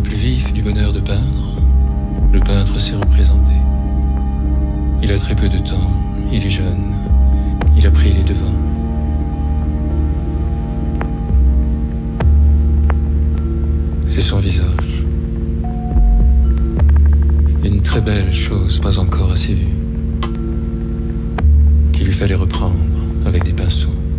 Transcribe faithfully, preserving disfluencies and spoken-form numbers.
Au plus vif du bonheur de peindre, le peintre s'est représenté. Il a très peu de temps, il est jeune, il a pris les devants. C'est son visage. Une très belle chose pas encore assez vue, qu'il lui fallait reprendre avec des pinceaux.